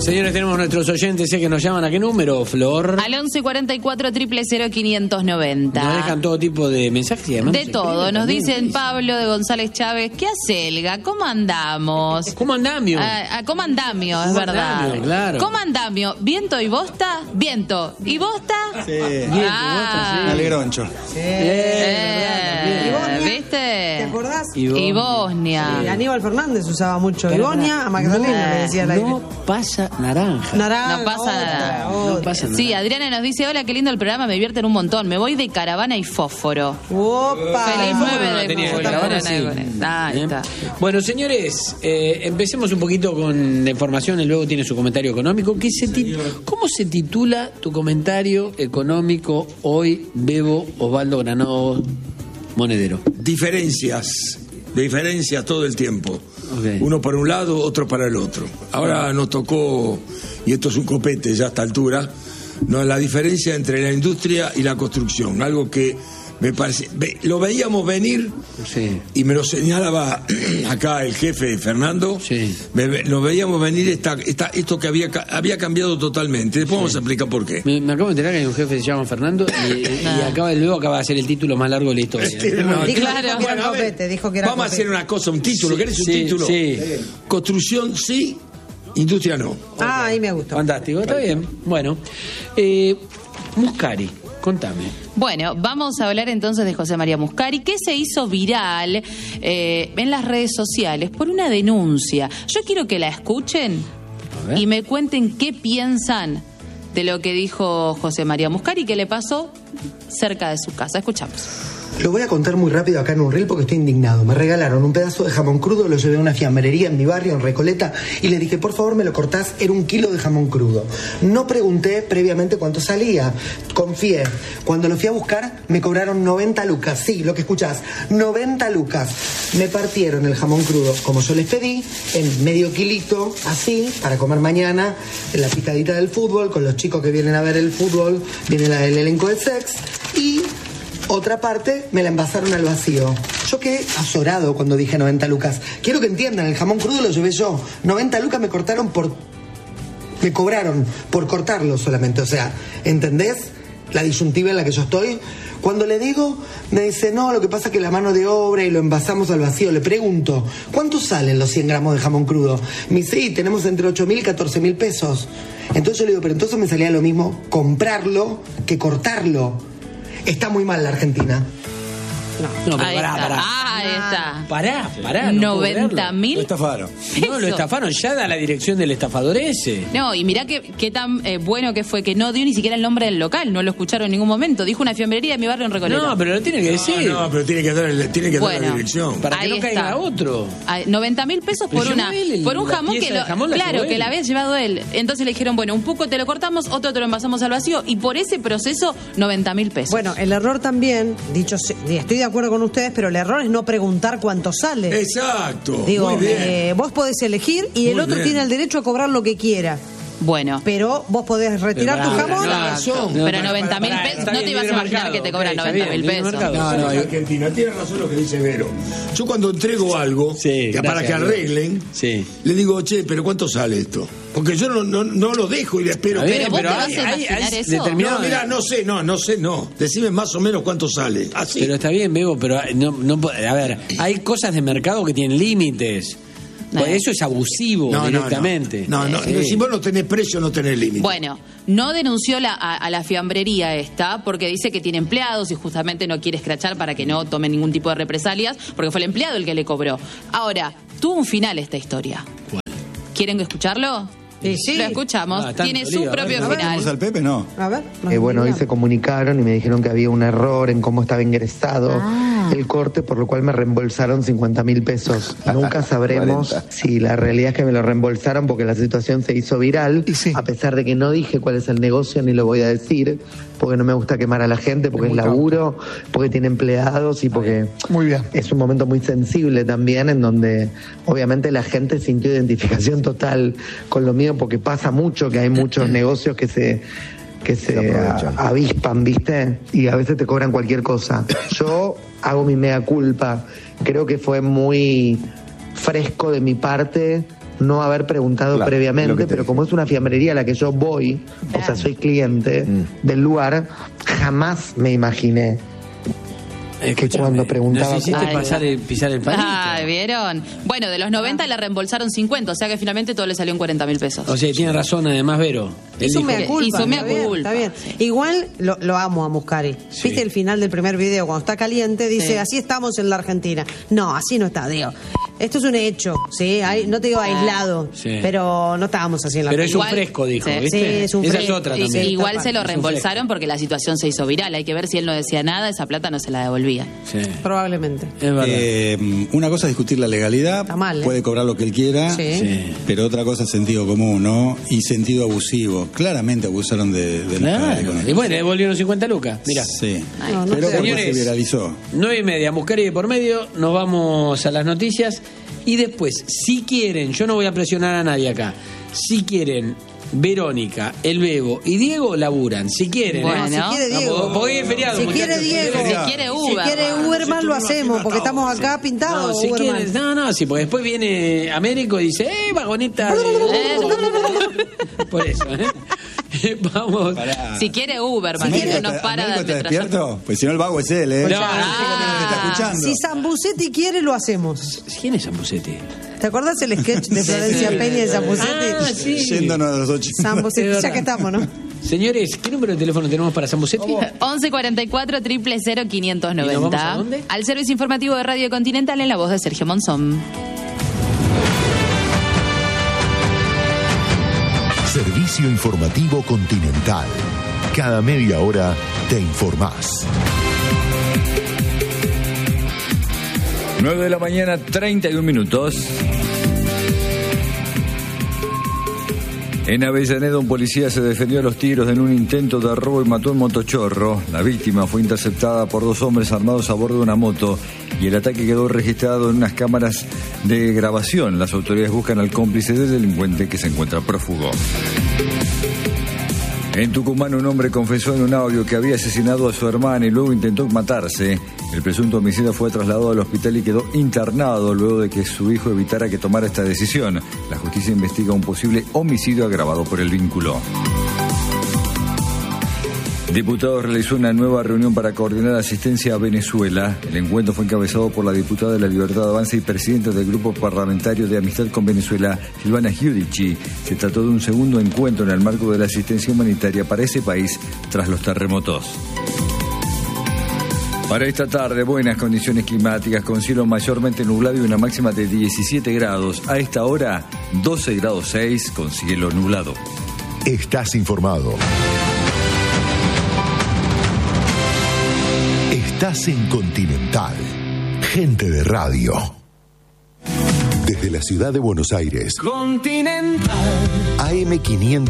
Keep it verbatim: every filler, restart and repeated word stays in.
Señores, tenemos nuestros oyentes, sé que nos llaman. ¿A qué número, Flor? Al once cuarenta y cuatro, cero cero cero, quinientos noventa. Nos dejan todo tipo de mensajes y además de nos todo, nos también, dicen Pablo de González Chávez, ¿qué hace Elga? ¿Cómo andamos? ¿Cómo andamio? Ah, ah, ¿Cómo andamio? Es ¿Cómo verdad. andamio? Claro. ¿Cómo andamio? ¿Viento y bosta? Viento. ¿Y bosta? Sí. Viento, Ah. bosta, sí. Alegroncho. Sí. Eh, ¿Y Bosnia? ¿Viste? ¿Te acordás? Y Bosnia. Y Bosnia. Sí, Aníbal Fernández usaba mucho Pará, Ivonia, pará. a Magdalena No, le decía al aire. No pasa naranja. Naranja, No pasa otra, nada. otra. No pasa nada. Sí, Adriana nos dice, hola, qué lindo el programa, me divierten un montón. Me voy de caravana y fósforo. Opa. Feliz nueve no de tenía julio. caravana, sí. Ah, ahí Bien. está. Bueno, señores, eh, empecemos un poquito con la información y luego tiene su comentario económico. ¿Qué se ti- ¿Cómo se titula tu comentario económico hoy, Bebo Osvaldo Granado Monedero? Diferencias, diferencias todo el tiempo. Okay. Uno para un lado, otro para el otro. Ahora nos tocó, y esto es un copete ya a esta altura, no, la diferencia entre la industria y la construcción, algo que me parece, ve, lo veíamos venir Sí. y me lo señalaba acá el jefe Fernando, Sí. me, lo veíamos venir esta, esta, esto que había, había cambiado totalmente. Después vamos a explicar por qué. Me, me acabo de enterar que hay un jefe que se llama Fernando y, y acaba, luego acaba de hacer el título más largo de la historia. Sí, no, Dijo, Claro. dijo que era Bueno, a ver, copete, dijo que era vamos a copete. hacer una cosa, un título. Sí, ¿Querés un sí, título? sí. Construcción sí, industria no. Ah, ahí me gustó. Fantástico, está bien. Bueno, eh, Muscari, contame. Bueno, vamos a hablar entonces de José María Muscari, que se hizo viral eh, en las redes sociales por una denuncia. Yo quiero que la escuchen A ver. y me cuenten qué piensan de lo que dijo José María Muscari, que le pasó cerca de su casa. Escuchamos. Lo voy a contar muy rápido acá en un reel porque estoy indignado. Me regalaron un pedazo de jamón crudo, lo llevé a una fiambrería en mi barrio, en Recoleta, y le dije, por favor, me lo cortás, era un kilo de jamón crudo. No pregunté previamente cuánto salía, confié. Cuando lo fui a buscar, me cobraron noventa lucas. Sí, lo que escuchás, noventa lucas. Me partieron el jamón crudo, como yo les pedí, en medio kilito, así, para comer mañana, en la picadita del fútbol, con los chicos que vienen a ver el fútbol, viene la, el elenco de Sex, y... otra parte me la envasaron al vacío. Yo quedé azorado cuando dije noventa lucas. Quiero que entiendan, el jamón crudo lo llevé yo. noventa lucas me cortaron por... Me cobraron por cortarlo solamente. O sea, ¿entendés la disyuntiva en la que yo estoy? Cuando le digo, me dice, no, lo que pasa es que la mano de obra y lo envasamos al vacío. Le pregunto, ¿cuánto salen los cien gramos de jamón crudo? Me dice, sí, tenemos entre ocho mil y catorce mil pesos. Entonces yo le digo, pero entonces me salía lo mismo comprarlo que cortarlo. Está muy mal la Argentina. No, pero Ahí pará, está. pará. Ah, ahí está. Pará, pará. no puedo noventa creerlo. mil. Lo estafaron. No, lo estafaron, ya da la dirección del estafador ese. No, y mirá qué, qué tan eh, bueno que fue que no dio ni siquiera el nombre del local, no lo escucharon en ningún momento. Dijo una fiambrería de mi barrio en Recoleta. No, pero lo tiene que decir. No, pero tiene que dar, el- tiene que dar Bueno. la dirección. Para que Ahí no está. caiga otro. Ay, noventa mil pesos Pero por llevó una él el- por un la jamón pieza que de lo, jamón la claro llevó que él. la había llevado él. Entonces le dijeron, bueno, un poco te lo cortamos, otro te lo envasamos al vacío y por ese proceso noventa mil pesos. Bueno, el error también, dicho, se- estoy de acuerdo con ustedes, pero el error es no preguntar cuánto sale. Exacto. Digo, muy bien. eh, vos podés elegir y el Muy otro bien. tiene el derecho a cobrar lo que quiera. bueno. Pero vos podés retirar Pero tu pará, jamón. no, razón. no, Pero pará, noventa mil pará, pesos, está no bien, te ibas a libre imaginar mercado. que te cobran Ok, está noventa bien, mil libre pesos. mercado. No, no, Argentina, tiene razón lo que dice Vero. Yo cuando entrego algo, Sí, que gracias, para que Vero. arreglen, Sí. le digo, che, pero ¿cuánto sale esto? Porque yo no, no, no lo dejo y le espero. Está que- bien, vos te pero vas hay- a hay- imaginar hay eso. determinado- No, mira, no sé, no, no sé, no. Decime más o menos cuánto sale. Así. Pero está bien, Bebo, pero no, no, po- a ver, hay cosas de mercado que tienen límites. Por Eh. eso es abusivo no, no, directamente. No, no, no. Sí. Si vos no tenés precio, no tenés límite. Bueno, no denunció la- a, a la fiambrería esta porque dice que tiene empleados y justamente no quiere escrachar para que no tome ningún tipo de represalias porque fue el empleado el que le cobró. Ahora, tuvo un final esta historia. ¿Cuál? ¿Quieren escucharlo? Sí, sí. Lo escuchamos. Ah, tanto Tiene su lío, a ver, propio a ver, final. ¿Vamos al Pepe? No. A ver. nos Eh, bueno, hoy indignamos. se comunicaron y me dijeron que había un error en cómo estaba ingresado Ah. el corte, por lo cual me reembolsaron cincuenta mil pesos. Nunca sabremos cuarenta. si la realidad es que me lo reembolsaron porque la situación se hizo viral, Y sí. a pesar de que no dije cuál es el negocio ni lo voy a decir, porque no me gusta quemar a la gente, porque es, muy laburo, porque tiene empleados y porque Muy bien. es un momento muy sensible también en donde obviamente la gente sintió identificación total con lo mío porque pasa mucho que hay muchos negocios que se que se, Se aprovechan. a- avispan, ¿viste? Y a veces te cobran cualquier cosa. Yo hago mi mea culpa. Creo que fue muy fresco de mi parte no haber preguntado Claro, lo previamente, que te pero dije. como es una fiambrería a la que yo voy, o sea, soy cliente Mm. del lugar, jamás me imaginé que cuando preguntaba... Nos hiciste Ay, pasar el, pisar el palito. Ay, ¿vieron? Bueno, de los noventa le reembolsaron cincuenta, o sea que finalmente todo le salió en cuarenta mil pesos. O sea, tiene razón además Vero. Él Hizo dijo- mea culpa. hizo mea está bien, culpa. Está bien. Igual lo, lo amo a Muscari. Sí. ¿Viste el final del primer video? Cuando está caliente, dice, Sí. así estamos en la Argentina. No, así no está, digo. Esto es un hecho, ¿sí? Hay- no te digo aislado, Sí. pero no estábamos así en la Pero es un Igual- fresco, dijo, sí. ¿viste? Sí, es un Esa es fresco. otra Y- también. Sí, igual total. se lo Es un reembolsaron porque la situación se hizo viral. Hay que ver si él no decía nada, esa plata no se la devolvía. Sí, Probablemente. es verdad. Eh, una cosa es discutir la legalidad, Está mal, ¿eh? puede cobrar lo que él quiera, Sí. Sí. pero otra cosa es sentido común, ¿no? Y sentido abusivo. Claramente abusaron de, de la Claro. economía. Y bueno, le devolvieron cincuenta lucas. Mira. Sí. No, no pero sé. porque Señores. se viralizó. Nueve y media, Muscari de por medio, nos vamos a las noticias y después, si quieren, yo no voy a presionar a nadie acá, si quieren, Verónica, el Bebo y Diego laburan, si quieren. Bueno. ¿eh? Si quiere Diego. Vamos, porque hoy es feriado, Si muchachos. quiere Diego. Si quiere Uber. Si quiere Uberman lo hacemos, porque estamos acá No, pintados. si Uberman. quieren, no, no, sí, porque después viene Américo y dice, ¡eh, vagoneta! de-". Por eso, ¿eh? Vamos. Pará. Si quiere Uber, man, ¿Américo que no está- para Américo de está retrasar. despierto? Pues si no el vago es él, ¿eh? No, Chico, ah. que nos está escuchando. Si Zambucetti quiere, lo hacemos. ¿Quién es Zambucetti? ¿Te acuerdas el sketch de Florencia Peña y Zambucetti? Ah, sí. Yéndonos a los ocho. Zambucetti, Es ya verdad. que estamos, ¿no? Señores, ¿qué número de teléfono tenemos para Zambucetti? once cuarenta y cuatro, cero cero cero, quinientos ¿Y nos vamos noventa. a dónde? Al servicio informativo de Radio Continental en la voz de Sergio Monzón. Servicio Informativo Continental. Cada media hora te informás. nueve de la mañana, treinta y un minutos. En Avellaneda, un policía se defendió a los tiros en un intento de robo y mató a un motochorro. La víctima fue interceptada por dos hombres armados a bordo de una moto y el ataque quedó registrado en unas cámaras de grabación. Las autoridades buscan al cómplice del delincuente que se encuentra prófugo. En Tucumán, un hombre confesó en un audio que había asesinado a su hermana y luego intentó matarse. El presunto homicida fue trasladado al hospital y quedó internado luego de que su hijo evitara que tomara esta decisión. La justicia investiga un posible homicidio agravado por el vínculo. Diputados realizó una nueva reunión para coordinar asistencia a Venezuela. El encuentro fue encabezado por la diputada de la Libertad de Avance y presidenta del Grupo Parlamentario de Amistad con Venezuela, Silvana Giudici. Se trató de un segundo encuentro en el marco de la asistencia humanitaria para ese país tras los terremotos. Para esta tarde, buenas condiciones climáticas con cielo mayormente nublado y una máxima de diecisiete grados. A esta hora, doce grados seis con cielo nublado. Estás informado. Estás en Continental. Gente de radio. Desde la ciudad de Buenos Aires. Continental. A M quinientos.